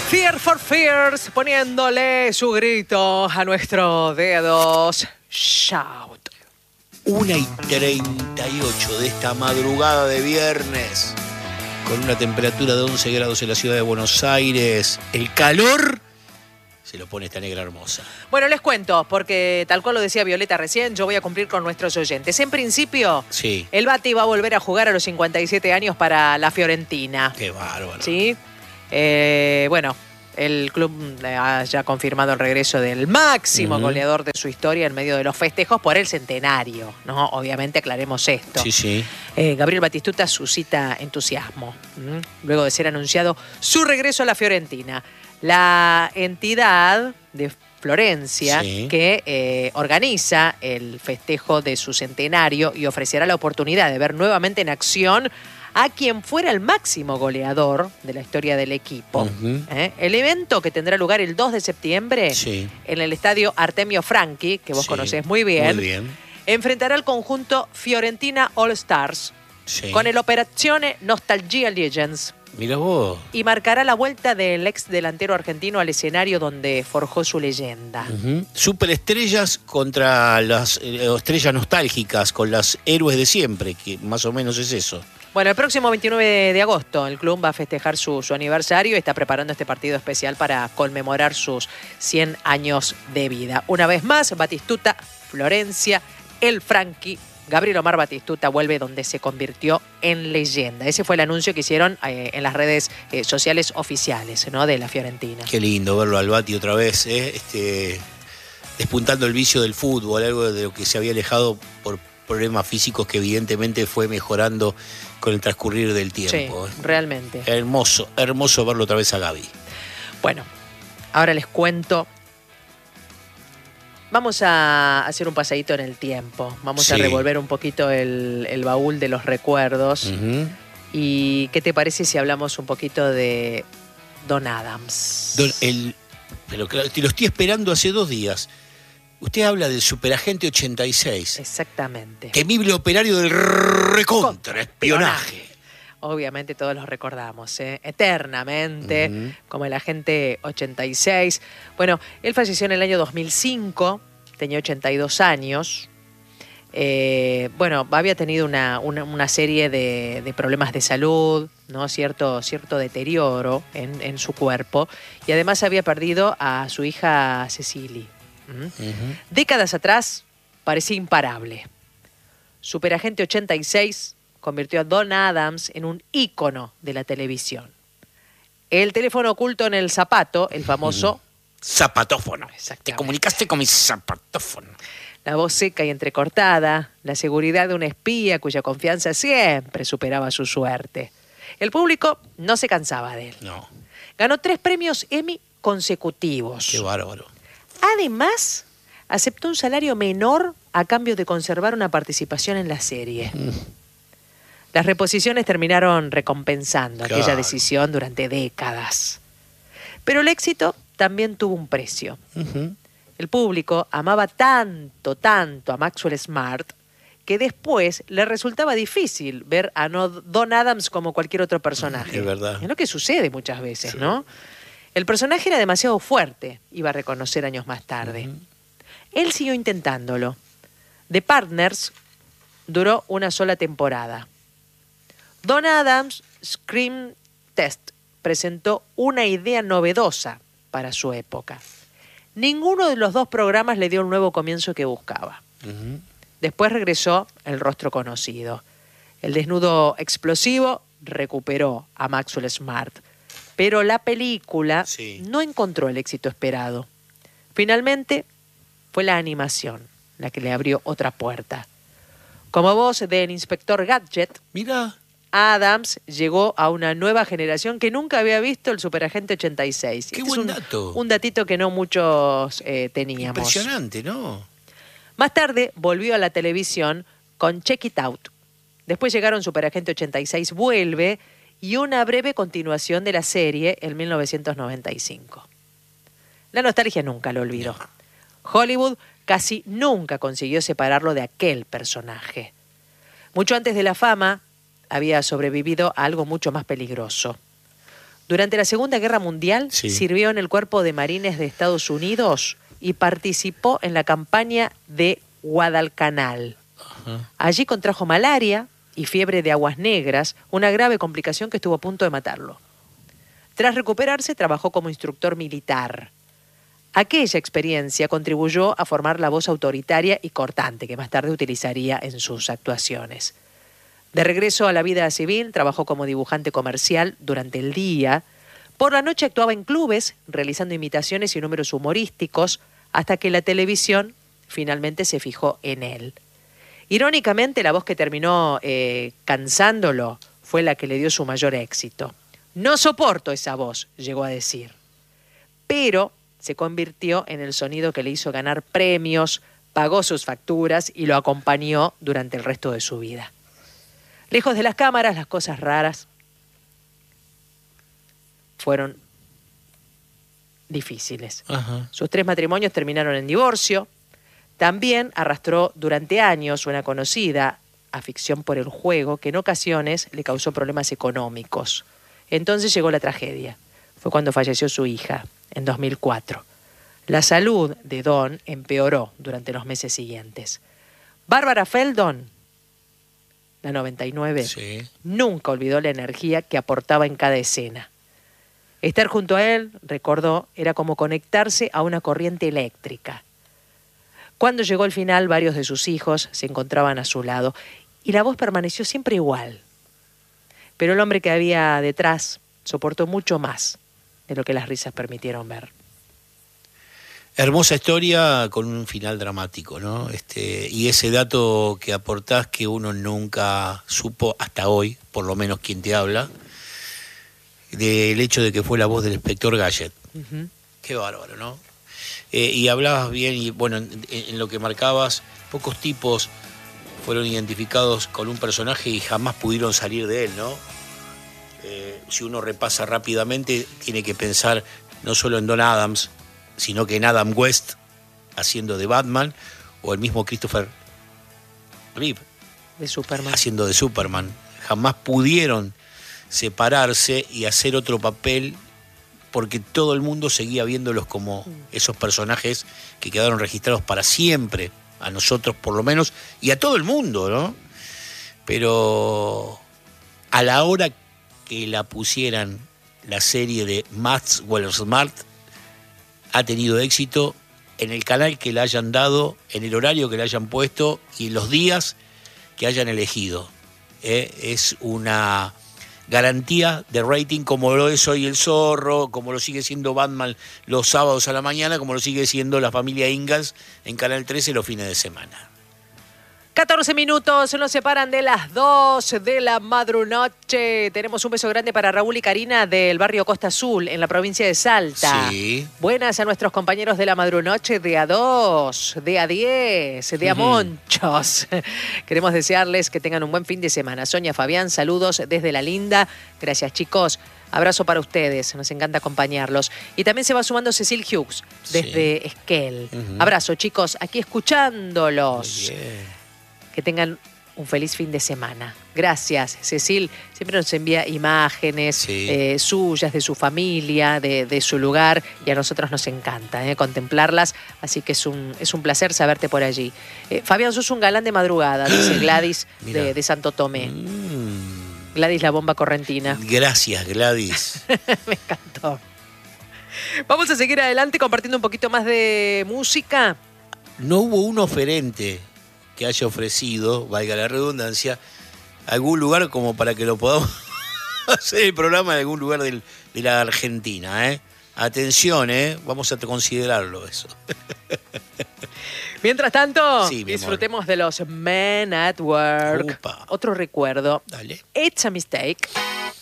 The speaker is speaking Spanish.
Fear for Fears, poniéndole su grito a nuestros dedos. Shout. 1:38 de esta madrugada de viernes, con una temperatura de 11 grados en la ciudad de Buenos Aires. El calor se lo pone esta negra hermosa. Bueno, les cuento, porque tal cual lo decía Violeta recién, yo voy a cumplir con nuestros oyentes. En principio, Sí. el Bati va a volver a jugar a los 57 años para la Fiorentina. Qué bárbaro. ¿Sí? Bueno, el club ha ya confirmado el regreso del máximo goleador de su historia en medio de los festejos por el centenario, ¿no? Obviamente aclaremos esto. Sí, sí. Gabriel Batistuta suscita entusiasmo luego de ser anunciado su regreso a la Fiorentina. La entidad de Florencia, Sí. que organiza el festejo de su centenario y ofrecerá la oportunidad de ver nuevamente en acción a quien fuera el máximo goleador de la historia del equipo. El evento, que tendrá lugar el 2 de septiembre Sí. en el estadio Artemio Franchi, que vos Sí. conocés muy bien, Muy bien. enfrentará al conjunto Fiorentina All Stars Sí. con el Operazione Nostalgia Legends Mirá vos. y marcará la vuelta del ex delantero argentino al escenario donde forjó su leyenda. Superestrellas contra las estrellas nostálgicas, con las héroes de siempre, que más o menos es eso. Bueno, el próximo 29 de agosto el club va a festejar su aniversario y está preparando este partido especial para conmemorar sus 100 años de vida. Una vez más, Batistuta, Florencia, el Franchi, Gabriel Omar Batistuta vuelve donde se convirtió en leyenda. Ese fue el anuncio que hicieron en las redes sociales oficiales, ¿no?, de la Fiorentina. Qué lindo verlo al Bati otra vez, despuntando el vicio del fútbol, algo de lo que se había alejado por problemas físicos que evidentemente fue mejorando con el transcurrir del tiempo. Sí, realmente. Hermoso, hermoso verlo otra vez a Gaby. Bueno, ahora les cuento. Vamos a hacer un paseíto en el tiempo. Vamos a Sí. revolver un poquito el baúl de los recuerdos. ¿Y qué te parece si hablamos un poquito de Don Adams? Pero claro, te lo estoy esperando hace 2 días. Usted habla del Superagente 86. Exactamente. Temible operario del recontraespionaje. Obviamente todos los recordamos, eternamente, como el agente 86. Bueno, él falleció en el año 2005, tenía 82 años. Había tenido una serie de problemas de salud, ¿no? Cierto deterioro en su cuerpo, y además había perdido a su hija Cecily. Décadas atrás parecía imparable. Superagente 86 convirtió a Don Adams en un ícono de la televisión. El teléfono oculto en el zapato, el famoso Zapatófono. Exactamente. Te comunicaste con mi zapatófono. La voz seca y entrecortada, la seguridad de un espía cuya confianza siempre superaba su suerte. El público no se cansaba de él. No, Ganó 3 premios Emmy consecutivos. qué bárbaro. Además, aceptó un salario menor a cambio de conservar una participación en la serie. Las reposiciones terminaron recompensando aquella Claro. decisión durante décadas. Pero el éxito también tuvo un precio. El público amaba tanto a Maxwell Smart que después le resultaba difícil ver a Don Adams como cualquier otro personaje. Es verdad. Es lo que sucede muchas veces, ¿no? El personaje era demasiado fuerte, iba a reconocer años más tarde. Él siguió intentándolo. The Partners duró una sola temporada. Don Adams Scream Test presentó una idea novedosa para su época. Ninguno de los 2 programas le dio el nuevo comienzo que buscaba. Después regresó el rostro conocido. El desnudo explosivo recuperó a Maxwell Smart, pero la película no encontró el éxito esperado. Finalmente, fue la animación la que le abrió otra puerta. Como voz del Inspector Gadget, Mira, Adams llegó a una nueva generación que nunca había visto el Superagente 86. qué Este buen es dato. un datito que no muchos teníamos. Impresionante, ¿no? Más tarde volvió a la televisión con Check It Out. Después llegaron Superagente 86 Vuelve y una breve continuación de la serie en 1995. La nostalgia nunca lo olvidó. Hollywood casi nunca consiguió separarlo de aquel personaje. Mucho antes de la fama, había sobrevivido a algo mucho más peligroso. Durante la Segunda Guerra Mundial Sí. sirvió en el Cuerpo de Marines de Estados Unidos y participó en la campaña de Guadalcanal. Ajá. Allí contrajo malaria y fiebre de aguas negras, una grave complicación que estuvo a punto de matarlo. Tras recuperarse, trabajó como instructor militar. Aquella experiencia contribuyó a formar la voz autoritaria y cortante que más tarde utilizaría en sus actuaciones. De regreso a la vida civil, trabajó como dibujante comercial durante el día. Por la noche actuaba en clubes, realizando imitaciones y números humorísticos, hasta que la televisión finalmente se fijó en él. Irónicamente, la voz que terminó cansándolo fue la que le dio su mayor éxito. No soporto esa voz, llegó a decir. Pero se convirtió en el sonido que le hizo ganar premios, pagó sus facturas y lo acompañó durante el resto de su vida. Lejos de las cámaras, las cosas raras fueron difíciles. Ajá. Sus 3 matrimonios terminaron en divorcio. También arrastró durante años una conocida afición por el juego que en ocasiones le causó problemas económicos. Entonces llegó la tragedia. Fue cuando falleció su hija, en 2004. La salud de Don empeoró durante los meses siguientes. Bárbara Feldon, la 99, Sí. nunca olvidó la energía que aportaba en cada escena. Estar junto a él, recordó, era como conectarse a una corriente eléctrica. Cuando llegó el final, varios de sus hijos se encontraban a su lado y la voz permaneció siempre igual. Pero el hombre que había detrás soportó mucho más de lo que las risas permitieron ver. Hermosa historia con un final dramático, ¿no? Y ese dato que aportás que uno nunca supo hasta hoy, por lo menos quien te habla, del hecho de que fue la voz del inspector Gadget. Uh-huh. Qué bárbaro, ¿no? Y hablabas bien, y bueno, en lo que marcabas, pocos tipos fueron identificados con un personaje y jamás pudieron salir de él, ¿no? Si uno repasa rápidamente, tiene que pensar no solo en Don Adams, sino que en Adam West, haciendo de Batman, o el mismo Christopher Reeve, De Superman. haciendo de Superman. Jamás pudieron separarse y hacer otro papel porque todo el mundo seguía viéndolos como esos personajes que quedaron registrados para siempre, a nosotros por lo menos, y a todo el mundo, ¿no? Pero a la hora que la pusieran la serie de Maxwell Smart, ha tenido éxito en el canal que le hayan dado, en el horario que le hayan puesto y en los días que hayan elegido. Es una garantía de rating como lo es hoy El Zorro, como lo sigue siendo Batman los sábados a la mañana, como lo sigue siendo La Familia Ingalls en Canal 13 los fines de semana. 14 minutos nos separan de las 2 de la madrunoche. Tenemos un beso grande para Raúl y Karina del barrio Costa Azul, en la provincia de Salta. Sí. Buenas a nuestros compañeros de la madrunoche de A2, de A10, de Amonchos. Queremos desearles que tengan un buen fin de semana. Sonia, Fabián, saludos desde La Linda. Gracias, chicos. Abrazo para ustedes, nos encanta acompañarlos. Y también se va sumando Cecil Hughes desde Esquel. Abrazo, chicos, aquí escuchándolos. Muy bien. Que tengan un feliz fin de semana. Gracias, Cecil. Siempre nos envía imágenes suyas, de su familia, de su lugar, y a nosotros nos encanta contemplarlas, así que es un placer saberte por allí. Fabián, sos un galán de madrugada, dice Gladys de Santo Tomé. Gladys la bomba correntina. Gracias, Gladys. Me encantó. Vamos a seguir adelante compartiendo un poquito más de música. No hubo un oferente que haya ofrecido, valga la redundancia, algún lugar como para que lo podamos hacer el programa en algún lugar de la Argentina, ¿eh? Atención, vamos a considerarlo eso. Mientras tanto, Sí, mi disfrutemos de los Men at Work. Upa. Otro recuerdo. Dale. It's a Mistake.